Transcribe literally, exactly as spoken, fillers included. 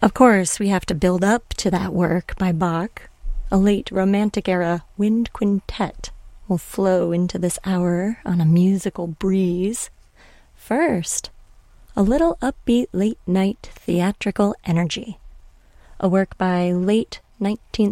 Of course, we have to build up to that work by Bach. A late Romantic era wind quintet will flow into this hour on a musical breeze. First, a little upbeat late-night theatrical energy. A work by late nineteenth